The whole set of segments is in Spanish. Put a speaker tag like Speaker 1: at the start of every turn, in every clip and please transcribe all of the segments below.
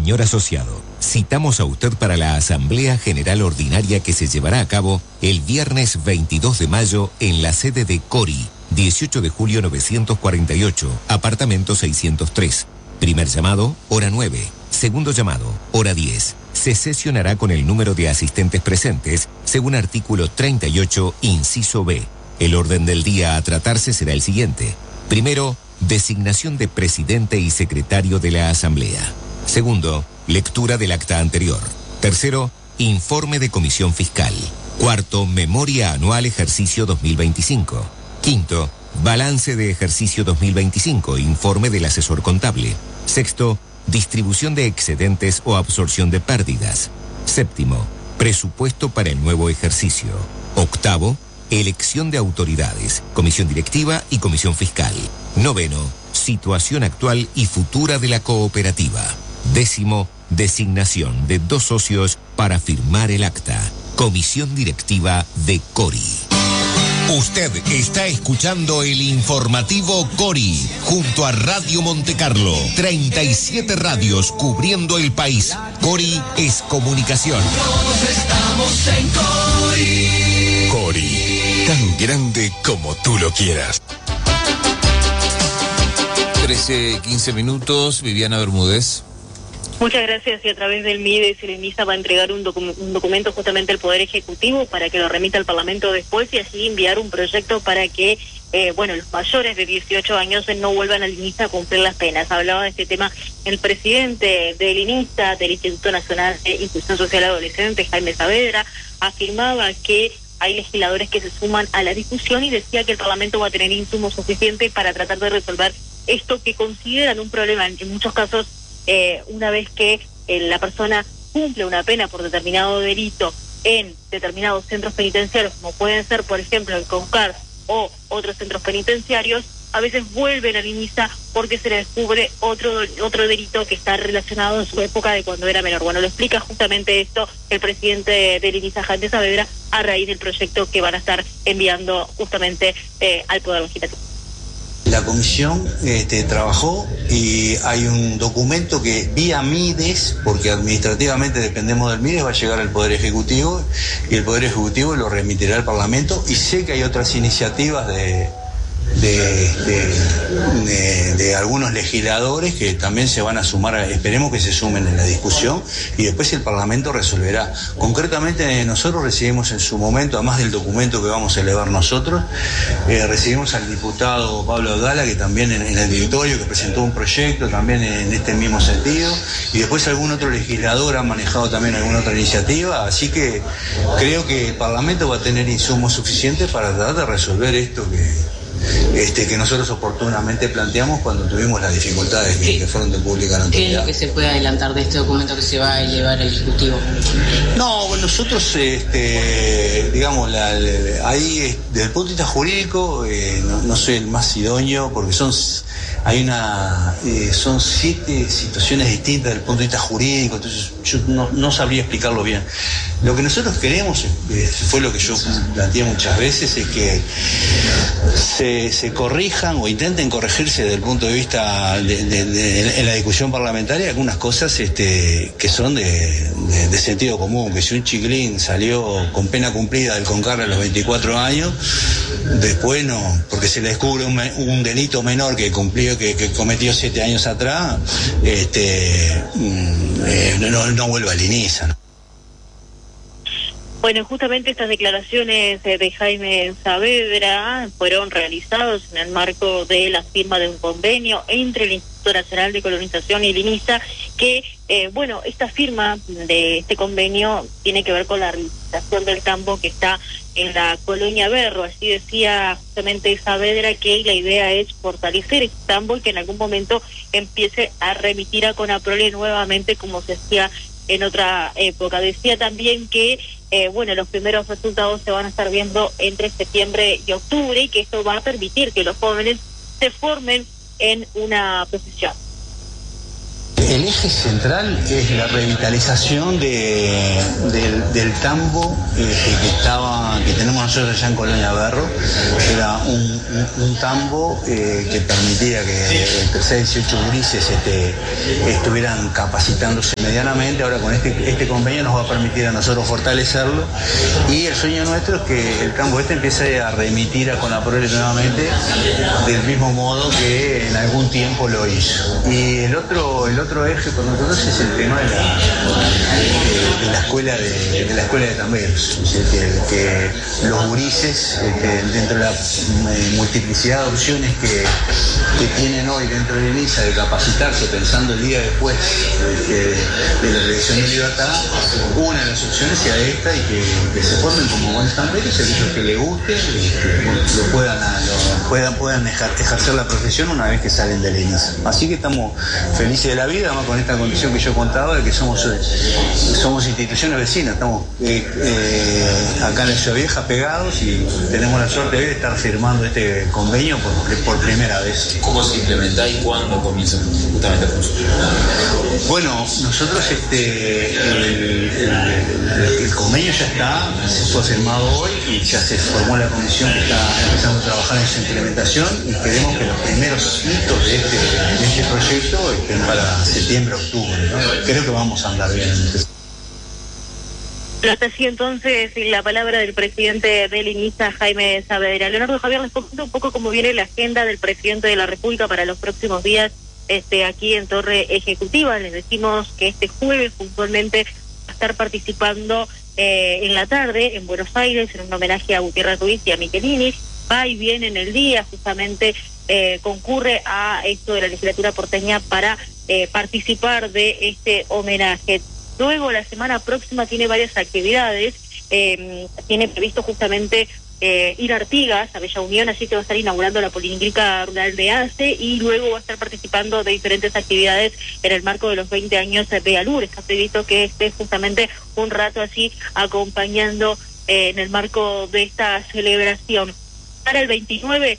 Speaker 1: Señor asociado, citamos a usted para la Asamblea General Ordinaria que se llevará a cabo el viernes 22 de mayo en la sede de Cori, 18 de julio 948, apartamento 603. Primer llamado, hora 9. Segundo llamado, hora 10. Se sesionará con el número de asistentes presentes, según artículo 38, inciso B. El orden del día a tratarse será el siguiente. Primero, designación de presidente y secretario de la Asamblea. Segundo, lectura del acta anterior. Tercero, informe de comisión fiscal. Cuarto, memoria anual ejercicio 2025. Quinto, balance de ejercicio 2025, informe del asesor contable. Sexto, distribución de excedentes o absorción de pérdidas. Séptimo, presupuesto para el nuevo ejercicio. Octavo, elección de autoridades, comisión directiva y comisión fiscal. Noveno, situación actual y futura de la cooperativa. Décimo, designación de 2 socios para firmar el acta. Comisión directiva de Cori. Usted está escuchando el informativo Cori, junto a Radio Montecarlo. 37 radios cubriendo el país. Cori es comunicación.
Speaker 2: Todos estamos en Cori.
Speaker 1: Cori, tan grande como tú lo quieras.
Speaker 3: 13:15 minutos, Viviana Bermúdez.
Speaker 4: Muchas gracias. Y a través del MIDES, el MISA va a entregar un documento justamente al Poder Ejecutivo para que lo remita al Parlamento después y así enviar un proyecto para que, los mayores de 18 años no vuelvan al INISA a cumplir las penas. Hablaba de este tema el presidente del INISA, del Instituto Nacional de Inclusión Social Adolescente, Jaime Saavedra, afirmaba que hay legisladores que se suman a la discusión y decía que el Parlamento va a tener insumos suficientes para tratar de resolver esto que consideran un problema en muchos casos. Una vez que la persona cumple una pena por determinado delito en determinados centros penitenciarios, como pueden ser, por ejemplo, el CONCAR o otros centros penitenciarios, a veces vuelven al INISA porque se le descubre otro delito que está relacionado en su época de cuando era menor. Bueno, lo explica justamente esto el presidente del INISA, Jaime Saavedra, a raíz del proyecto que van a estar enviando justamente al Poder Legislativo.
Speaker 5: La comisión trabajó y hay un documento que vía MIDES, porque administrativamente dependemos del MIDES, va a llegar al Poder Ejecutivo y el Poder Ejecutivo lo remitirá al Parlamento, y sé que hay otras iniciativas de algunos legisladores que también se van a sumar, esperemos que se sumen en la discusión y después el Parlamento resolverá. Concretamente nosotros recibimos en su momento, además del documento que vamos a elevar nosotros, recibimos al diputado Pablo Abdala, que también en el directorio, que presentó un proyecto también en este mismo sentido, y después algún otro legislador ha manejado también alguna otra iniciativa, así que creo que el Parlamento va a tener insumos suficientes para tratar de resolver esto que nosotros oportunamente planteamos cuando tuvimos las dificultades que fueron de pública notoriedad.
Speaker 6: ¿Qué es lo que se puede adelantar de este documento que se va a llevar al Ejecutivo?
Speaker 5: No, nosotros, ahí desde el punto de vista jurídico, no soy el más idóneo, porque son 7 situaciones distintas desde el punto de vista jurídico, entonces yo no sabría explicarlo bien. Lo que nosotros queremos, fue lo que yo planteé muchas veces, es que se corrijan o intenten corregirse desde el punto de vista en la discusión parlamentaria algunas cosas que son de sentido común, que si un chiquilín salió con pena cumplida del CONCAR a los 24 años, después no, porque se le descubre un delito menor que cometió 7 años atrás, no vuelve al INISA, ¿no?
Speaker 4: Bueno, justamente estas declaraciones de Jaime Saavedra fueron realizadas en el marco de la firma de un convenio entre el Instituto Nacional de Colonización y el INISA, que, esta firma de este convenio tiene que ver con la rehabilitación del tambo que está en la colonia Berro. Así decía justamente Saavedra que la idea es fortalecer este tambo y que en algún momento empiece a remitir a Conaprole nuevamente como se hacía en otra época. Decía también que los primeros resultados se van a estar viendo entre septiembre y octubre y que esto va a permitir que los jóvenes se formen en una profesión.
Speaker 5: El eje central es la revitalización del tambo que tenemos nosotros allá en Colonia Berro. Era un tambo que permitía que entre 6 y 8 gurises estuvieran capacitándose medianamente. Ahora con este convenio nos va a permitir a nosotros fortalecerlo, y el sueño nuestro es que el tambo empiece a remitir a Conaprole nuevamente del mismo modo que en algún tiempo lo hizo. Y el otro eje por nosotros es el tema de la escuela de tamberos. Es decir, que los gurises, dentro de la multiplicidad de opciones que tienen hoy dentro de INISA de capacitarse pensando el día después de la elección de libertad, una de las opciones sea esta, y que se formen como buenos tamberos, aquellos que les guste puedan ejercer la profesión una vez que salen de la INISA. Así que estamos felices de la vida, además con esta condición que yo contaba, de que somos instituciones vecinas, estamos acá en la Ciudad Vieja pegados, y tenemos la suerte de estar firmando este convenio por primera vez.
Speaker 7: ¿Cómo se implementa y cuándo comienza justamente a funcionar?
Speaker 5: Bueno, nosotros el convenio ya está, se fue firmado hoy y ya se formó la comisión que está empezando a trabajar en su implementación, y queremos que los primeros hitos de este proyecto estén para septiembre, octubre, ¿no? Creo que vamos a andar bien.
Speaker 4: Hasta así entonces la palabra del presidente del INISA, Jaime Saavedra. Leonardo, Javier, les comento un poco cómo viene la agenda del presidente de la República para los próximos días aquí en Torre Ejecutiva. Les decimos que este jueves puntualmente va a estar participando en la tarde en Buenos Aires en un homenaje a Gutiérrez Ruiz y a Michelini. Va y viene en el día, justamente concurre a esto de la legislatura porteña para participar de este homenaje. Luego, la semana próxima tiene varias actividades, tiene previsto justamente ir a Artigas, a Bella Unión, así que va a estar inaugurando la Policlínica Rural de ACE, y luego va a estar participando de diferentes actividades en el marco de los 20 años de ALUR. Está previsto que esté justamente un rato así acompañando en el marco de esta celebración. Para el 29,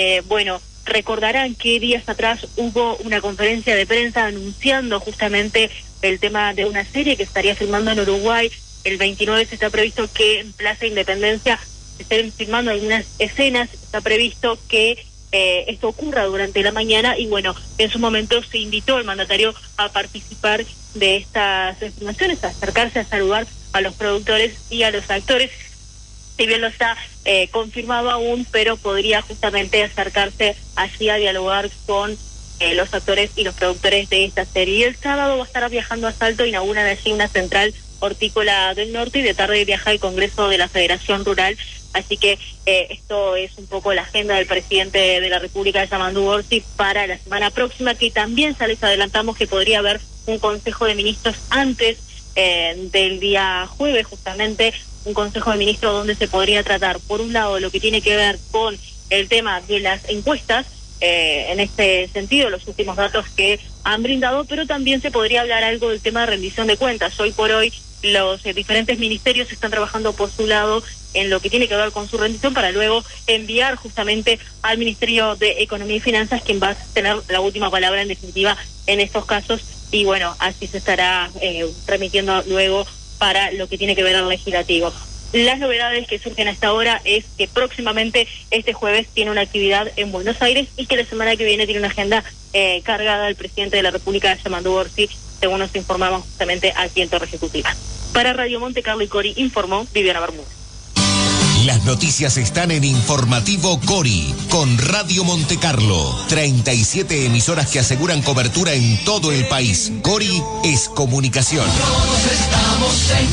Speaker 4: recordarán que días atrás hubo una conferencia de prensa anunciando justamente el tema de una serie que estaría filmando en Uruguay. El 29 se está previsto que en Plaza Independencia se estén filmando algunas escenas. Está previsto que esto ocurra durante la mañana, y bueno, en su momento se invitó al mandatario a participar de estas filmaciones, a acercarse a saludar a los productores y a los actores. Si bien no está confirmado aún, pero podría justamente acercarse así a dialogar con los actores y los productores de esta serie. Y el sábado va a estar viajando a Salto, inauguran allí una central hortícola del norte, y de tarde viaja al Congreso de la Federación Rural. Así que esto es un poco la agenda del presidente de la República, Yamandu Orsi, para la semana próxima, que también ya les adelantamos que podría haber un Consejo de Ministros antes del día jueves, justamente un Consejo de Ministros donde se podría tratar, por un lado, lo que tiene que ver con el tema de las encuestas, en este sentido, los últimos datos que han brindado, pero también se podría hablar algo del tema de rendición de cuentas. Hoy por hoy los diferentes ministerios están trabajando por su lado en lo que tiene que ver con su rendición, para luego enviar justamente al Ministerio de Economía y Finanzas, quien va a tener la última palabra en definitiva en estos casos, y bueno, así se estará remitiendo luego para lo que tiene que ver al legislativo. Las novedades que surgen hasta ahora es que próximamente este jueves tiene una actividad en Buenos Aires, y que la semana que viene tiene una agenda cargada el presidente de la República, Yamandu Orsi, según nos informamos justamente aquí en Torre Ejecutiva. Para Radio Monte Carlo y Cori, informó Viviana Bermúdez.
Speaker 1: Las noticias están en Informativo Cori, con Radio Monte Carlo. 37 emisoras que aseguran cobertura en todo el país. Cori es comunicación.
Speaker 2: Todos estamos en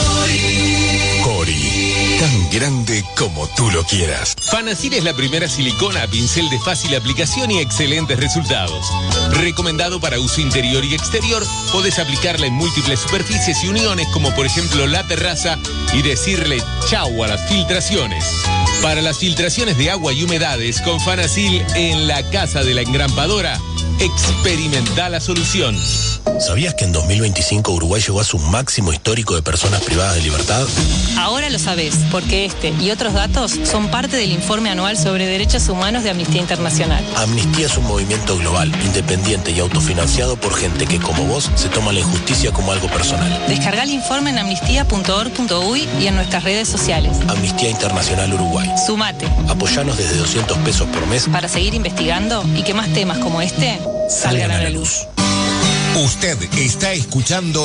Speaker 2: Cori.
Speaker 1: Cori, tan grande como tú lo quieras.
Speaker 8: Fanasil es la primera silicona a pincel de fácil aplicación y excelentes resultados. Recomendado para uso interior y exterior, podés aplicarla en múltiples superficies y uniones, como por ejemplo la terraza, y decirle chau a las filtraciones. Para las filtraciones de agua y humedades, con Fanasil en la casa de la engrampadora, experimenta la solución.
Speaker 9: ¿Sabías que en 2025 Uruguay llegó a su máximo histórico de personas privadas de libertad?
Speaker 10: Ahora lo sabés, porque este y otros datos son parte del informe anual sobre derechos humanos de Amnistía Internacional.
Speaker 9: Amnistía es un movimiento global, independiente y autofinanciado por gente que, como vos, se toma la injusticia como algo personal.
Speaker 10: Descarga el informe en amnistía.org.uy y en nuestras redes sociales.
Speaker 9: Amnistía Internacional Uruguay.
Speaker 10: Sumate.
Speaker 9: Apoyanos desde 200 pesos por mes
Speaker 10: para seguir investigando y que más temas como este salgan a la luz.
Speaker 1: Usted está escuchando